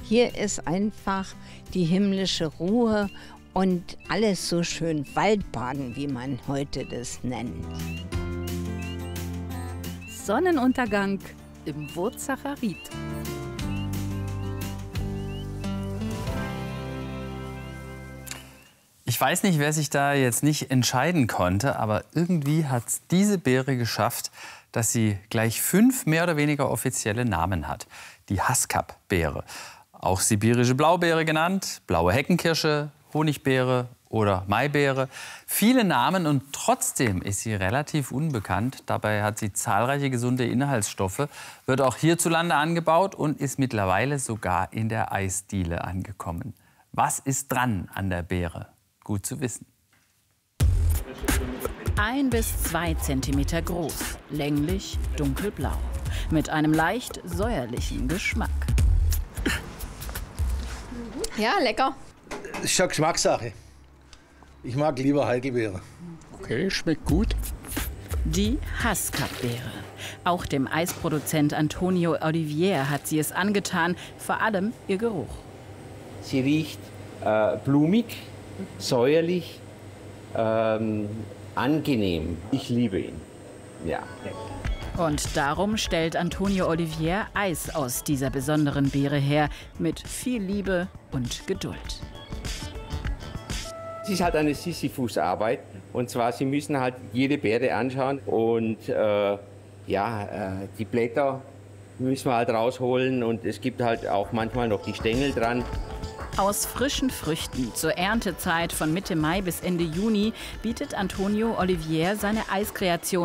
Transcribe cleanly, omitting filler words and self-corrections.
Hier ist einfach die himmlische Ruhe und alles so schön Waldbaden, wie man heute das nennt. Sonnenuntergang im Wurzacher Ried. Ich weiß nicht, wer sich da jetzt nicht entscheiden konnte, aber irgendwie hat diese Beere geschafft, dass sie gleich 5 mehr oder weniger offizielle Namen hat. Die Haskap-Beere, auch sibirische Blaubeere genannt, blaue Heckenkirsche, Honigbeere oder Maibeere. Viele Namen und trotzdem ist sie relativ unbekannt. Dabei hat sie zahlreiche gesunde Inhaltsstoffe, wird auch hierzulande angebaut und ist mittlerweile sogar in der Eisdiele angekommen. Was ist dran an der Beere? Gut zu wissen. 1 bis 2 Zentimeter groß, länglich dunkelblau, mit einem leicht säuerlichen Geschmack. Ja, lecker. Das ist schon Geschmackssache. Ich mag lieber Heidelbeere. Okay, schmeckt gut. Die Haskap-Beere. Auch dem Eisproduzent Antonio Olivier hat sie es angetan, vor allem ihr Geruch. Sie riecht blumig, säuerlich, angenehm. Ich liebe ihn. Ja. Und darum stellt Antonio Olivier Eis aus dieser besonderen Beere her, mit viel Liebe und Geduld. Es ist halt eine Sisyphus-Arbeit. Und zwar, Sie müssen halt jede Beere anschauen. Und die Blätter müssen wir halt rausholen. Und es gibt halt auch manchmal noch die Stängel dran. Aus frischen Früchten zur Erntezeit von Mitte Mai bis Ende Juni bietet Antonio Olivier seine Eiskreation